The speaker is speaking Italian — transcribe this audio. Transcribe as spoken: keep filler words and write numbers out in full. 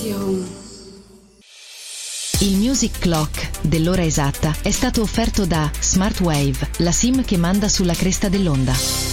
Il Music Clock dell'ora esatta è stato offerto da Smartwave, la SIM che manda sulla cresta dell'onda.